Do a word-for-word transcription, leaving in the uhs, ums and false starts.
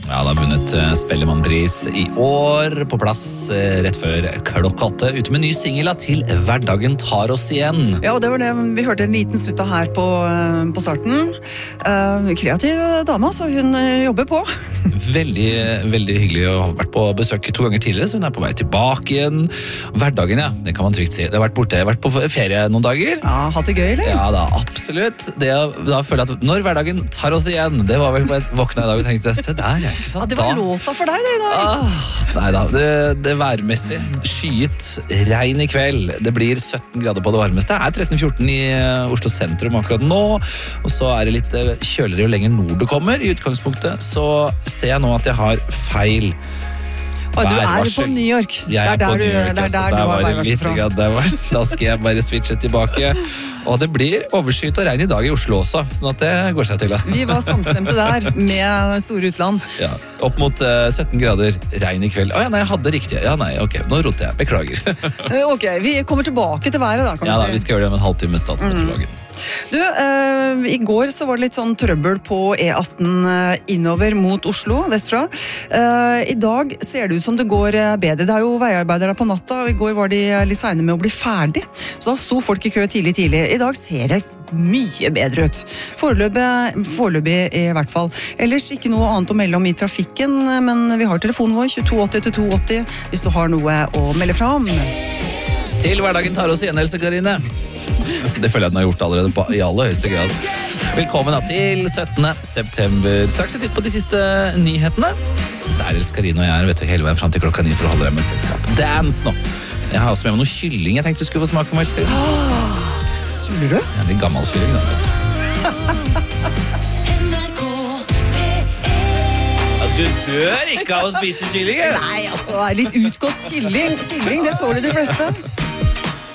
Ja, det har vunnet uh, Spellemannpris i år, på plass uh, rett før klokka åtte, ute med ny singel til Hverdagen tar oss igjen. Ja, og det var det vi hørte en liten slutt av her på, uh, på starten. Uh, kreativ dame, så hun uh, jobber på. Veldig, veldig hyggelig å ha vært på besøk to ganger tidligere, så hun er på vei tilbake igjen. Hverdagen, ja, det kan man trygt si. Det har vært borte, vært på ferie noen dager. Ja, hatt det gøy, eller? Ja da, absolutt. Det, da føler jeg at når hverdagen tar oss igjen, det var vel bare et våkna i dag og tenkte, se der, ja, ikke sant? Ja, det var da. låta for deg det i dag. Ah, nei da, det, det er værmessig. Skyet, regn i kveld. Det blir sytten grader på det varmeste. Det er tretten fjorten i Oslo sentrum akkurat nå, og så er det litt kjøligere jo lenger nord det kommer. I utgangspunktet så ser jeg nå at jeg har feil. Oi, du er på New York. Jeg er, det er der på du, New York, det er der altså. du har værvarselet fra. Grad, var, da skal jeg bare switche tilbake. Og det blir overskyet og regn i dag i Oslo også, sånn at det går seg til. Da. Vi var samstemte der med store utland. Ja, opp mot uh, sytten grader, regn i kveld. Å ja, nei, jeg hadde riktig. Ja, nei, ok, nå roter jeg. Beklager. Ok, vi kommer tilbake til været da, kan ja, vi da, si. vi skal gjøre det om en halvtime stats med tilbake. Du, eh, i går så var det litt sånn trøbbel på E atten innover mot Oslo, vestfra. Eh, I dag ser det ut som det går bedre. Det er jo veiarbeidere på natta, og i går var de litt sene med å bli ferdig. Så da sto folk i kø tidlig tidlig. I dag ser det mye bedre ut. Foreløpig, foreløpig i hvert fall. Ellers ikke noe annet å melde om i trafikken, men vi har telefonen vår tjueto åtti til to åtti hvis du har noe å melde fra om. Til hverdagen tar oss igjen, Else Karine. Det føler jeg den har gjort allerede på, i aller høyeste grad. Velkommen da, til syttende september. Straks en titt på de siste nyhetene. Så er Else Karine og jeg er vet du, hele veien frem til klokka ni for å holde deg med selskap. Dance nå. Jeg har også med meg noe kylling jeg tenkte du skulle få smake på, Else Karine. Tuller du? Ja, det er gammel kylling da. Ja, du dør ikke av å spise kylling? Nei, altså, litt utgått kylling. Kylling, det tåler de fleste.